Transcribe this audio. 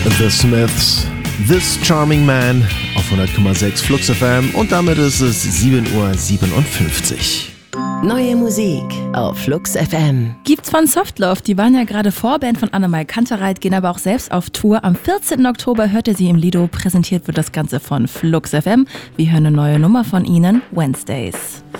The Smiths, This Charming Man auf 100,6 Flux FM und damit ist es 7:57 Uhr. Neue Musik auf Flux FM. Gibt's von Softloaf, die waren ja gerade Vorband von Annemai Kantereit, gehen aber auch selbst auf Tour. Am 14. Oktober hört ihr sie im Lido, präsentiert wird das Ganze von Flux FM. Wir hören eine neue Nummer von ihnen, Wednesdays.